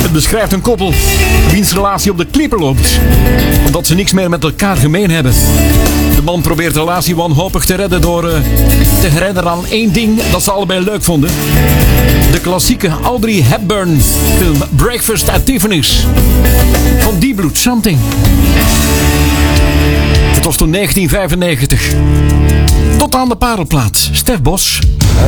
Het beschrijft een koppel wiens relatie op de klippen loopt, omdat ze niks meer met elkaar gemeen hebben. De man probeert de relatie wanhopig te redden door te herinneren aan één ding dat ze allebei leuk vonden. De klassieke Audrey Hepburn film Breakfast at Tiffany's van Deep Blue Something. Het was toen 1995. Tot aan de parelplaat. Stef Bos.